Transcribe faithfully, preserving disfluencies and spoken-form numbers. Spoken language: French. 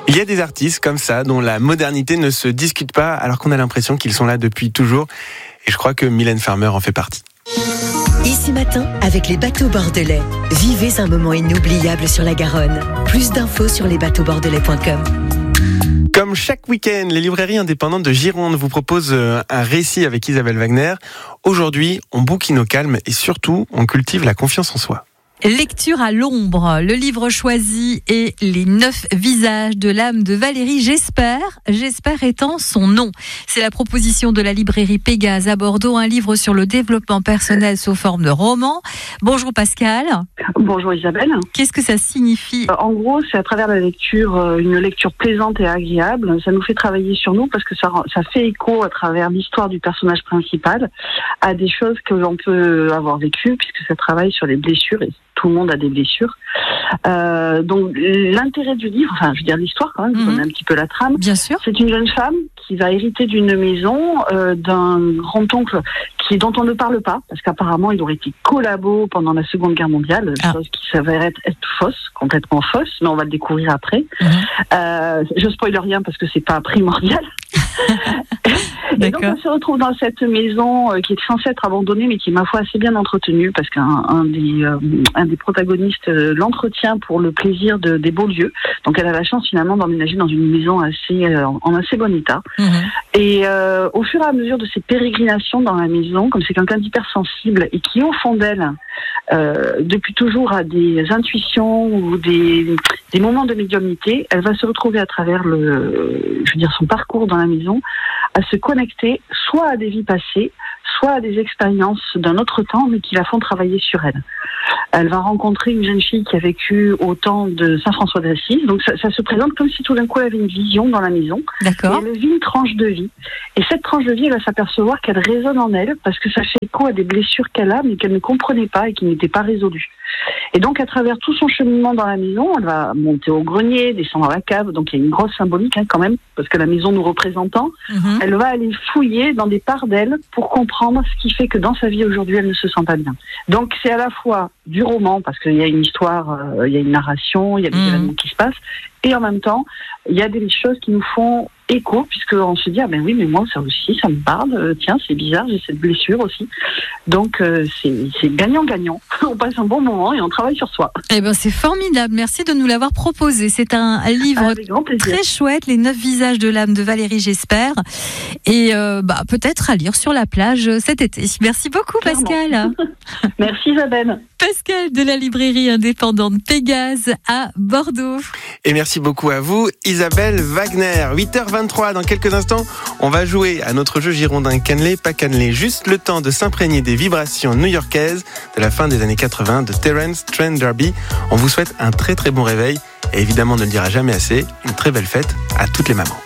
Il y a des artistes comme ça dont la modernité ne se discute pas alors qu'on a l'impression qu'ils sont là depuis toujours. Et je crois que Mylène Farmer en fait partie. Ici Matin, avec les bateaux bordelais. Vivez un moment inoubliable sur la Garonne. Plus d'infos sur les bateaux bordelais point com. Comme chaque week-end, les librairies indépendantes de Gironde vous proposent un récit avec Isabelle Wagner. Aujourd'hui, on bouquine au calme et surtout, on cultive la confiance en soi. Lecture à l'ombre, le livre choisi est Les neuf visages de l'âme de Valérie Jesper, Jesper étant son nom. C'est la proposition de la librairie Pégase à Bordeaux, un livre sur le développement personnel sous forme de roman. Bonjour Pascal. Bonjour Isabelle. Qu'est-ce que ça signifie ? En gros, c'est à travers la lecture, une lecture plaisante et agréable. Ça nous fait travailler sur nous parce que ça, ça fait écho à travers l'histoire du personnage principal à des choses que l'on peut avoir vécues puisque ça travaille sur les blessures et tout le monde a des blessures. Euh, donc l'intérêt du livre, enfin je veux dire l'histoire quand même, je vous donne un petit peu la trame. Bien sûr. C'est une jeune femme qui va hériter d'une maison euh, d'un grand-oncle qui, dont on ne parle pas, parce qu'apparemment il aurait été collabo pendant la Seconde Guerre mondiale, ah. chose qui s'avère être, être fausse, complètement fausse, mais on va le découvrir après. Mmh. Euh, je spoil rien parce que c'est pas primordial. Et donc on se retrouve dans cette maison euh, qui est censée être abandonnée mais qui est ma foi assez bien entretenue parce qu'un un des, euh, un des protagonistes euh, l'entretient pour le plaisir de, des beaux lieux. Donc elle a la chance finalement d'emménager dans une maison assez euh, en assez bon état. Mmh. Et euh, au fur et à mesure de ses pérégrinations dans la maison, comme c'est quelqu'un d'hypersensible et qui au fond d'elle euh, depuis toujours a des intuitions ou des, des moments de médiumnité, elle va se retrouver à travers le, je veux dire son parcours dans la maison à se connecter soit à des vies passées, soit à des expériences d'un autre temps, mais qui la font travailler sur elle. Elle va rencontrer une jeune fille qui a vécu au temps de Saint François d'Assise, donc ça, ça se présente comme si tout d'un coup elle avait une vision dans la maison. D'accord. Et elle vit une tranche de vie. Et cette tranche de vie, elle va s'apercevoir qu'elle résonne en elle, parce que ça fait écho à des blessures qu'elle a, mais qu'elle ne comprenait pas et qui n'étaient pas résolues. Et donc, à travers tout son cheminement dans la maison, elle va monter au grenier, descendre à la cave, donc il y a une grosse symbolique hein, quand même, parce que la maison nous représentant, mmh. elle va aller fouiller dans des parts d'elle pour comprendre ce qui fait que dans sa vie aujourd'hui, elle ne se sent pas bien. Donc, c'est à la fois du roman, parce qu'il y a une histoire, euh, il y a une narration, il y a des mmh. événements qui se passent, et en même temps, il y a des choses qui nous font écho, puisqu'on se dit, ah ben oui, mais moi, ça aussi, ça me parle, euh, tiens, c'est bizarre, j'ai cette blessure aussi. Donc, euh, c'est, c'est gagnant-gagnant. On passe un bon moment et on travaille sur soi. Eh ben, c'est formidable. Merci de nous l'avoir proposé. C'est un livre très chouette, Les neuf visages de l'âme de Valérie Jesper. Et, euh, bah, peut-être à lire sur la plage cet été. Merci beaucoup, Clairement. Pascal. Merci, Isabelle. Pascal de la librairie indépendante Pégase à Bordeaux. Et merci beaucoup à vous, Isabelle Wagner. huit heures vingt-trois, dans quelques instants, on va jouer à notre jeu girondin cannelé, pas cannelé. Juste le temps de s'imprégner des vibrations new-yorkaises de la fin des années quatre-vingts de Terence Trent D'Arby. On vous souhaite un très très bon réveil et évidemment, on ne le dira jamais assez, une très belle fête à toutes les mamans.